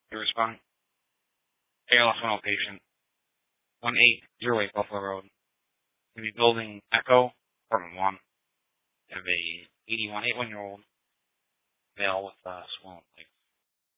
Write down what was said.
To respond, ALS 10 patient, 1808 Buffalo Road. We'll be building Echo, apartment 1. Have a 81-year-old male with swollen legs.